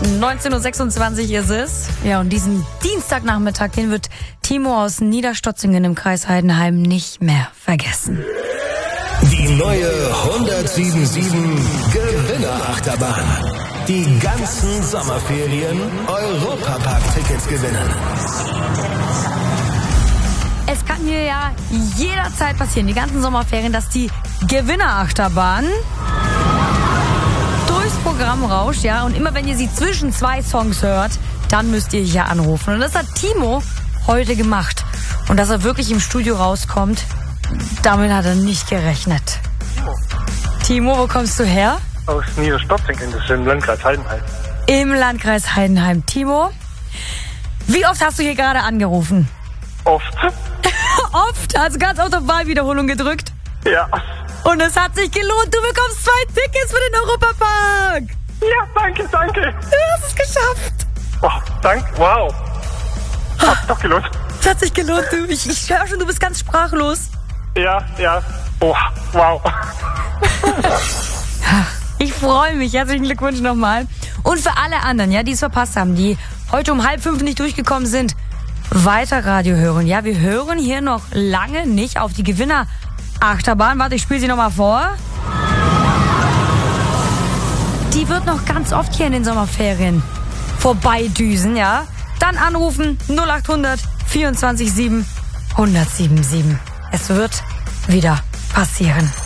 19.26 Uhr ist es. Ja, und diesen Dienstagnachmittag, den wird Timo aus Niederstotzingen im Kreis Heidenheim nicht mehr vergessen. Die neue 107.7 Gewinnerachterbahn. Die ganzen Sommerferien Europapark-Tickets gewinnen. Es kann hier ja jederzeit passieren, die ganzen Sommerferien, dass die Gewinnerachterbahn durchs Programm rauscht, ja. Und immer wenn ihr sie zwischen zwei Songs hört, dann müsst ihr hier anrufen. Und das hat Timo heute gemacht. Und dass er wirklich im Studio rauskommt, damit hat er nicht gerechnet. Timo, wo kommst du her? Aus Niederstotzingen, das ist im Landkreis Heidenheim. Im Landkreis Heidenheim. Timo, wie oft hast du hier gerade angerufen? Oft. Oft? Also ganz oft auf Wahlwiederholung gedrückt? Ja. Und es hat sich gelohnt. Du bekommst 2 Tickets für den Europapark. Ja, danke. Du hast es geschafft. Oh, danke, wow. Hat doch gelohnt. Es hat sich gelohnt, du. Ich höre schon, du bist ganz sprachlos. Ja. Oh, wow. Ich freue mich. Herzlichen Glückwunsch nochmal. Und für alle anderen, ja, die es verpasst haben, die heute um 4:30 nicht durchgekommen sind, weiter Radio hören. Ja, wir hören hier noch lange nicht auf die Gewinnerachterbahn. Warte, ich spiele sie nochmal vor. Die wird noch ganz oft hier in den Sommerferien vorbeidüsen, ja. Dann anrufen 0800 24 7 1077. Es wird wieder passieren.